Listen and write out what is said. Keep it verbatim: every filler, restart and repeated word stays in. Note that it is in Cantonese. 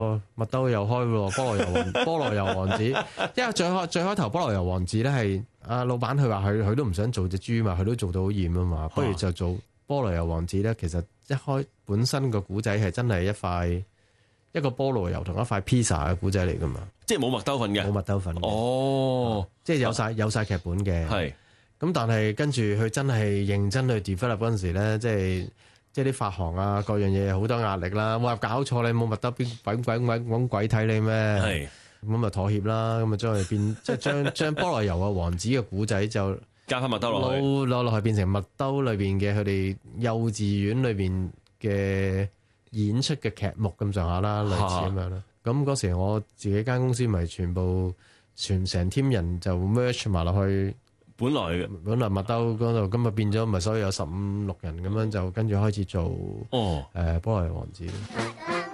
麥兜又開喎，菠蘿油王菠蘿油王子，因為最開最開頭菠蘿油王子咧係阿老闆佢話佢佢都唔想做隻豬嘛，佢都做到好厭啊嘛，不如就做菠蘿油王子咧。其實一開本身個古仔係真係一塊一個菠蘿油同一塊 pizza 嘅古仔嚟噶嘛， 即係冇麥兜粉嘅， 冇麥兜粉嘅哦， 即係有晒有晒劇本嘅， 係咁但係跟住佢真係認真去 develop 嗰陣時咧，即係。即係啲發行啊，各樣嘢好多壓力啦。我話搞錯你冇麥兜邊鬼鬼鬼揾鬼睇你咩？係咁咪妥協啦。咁咪將佢變即係將將菠蘿油嘅王子嘅古仔就加翻麥兜落去， 攞落去變成麥兜裏邊嘅佢哋幼稚園裏邊嘅演出嘅劇目咁上下啦，類似咁樣啦。咁嗰時我自己間公司咪全部全成 team 人就 merge 埋落去。本來本來麥兜嗰度，咁啊變咗咪所以有十五六人咁樣就跟住開始做哦誒、呃、菠蘿油王子。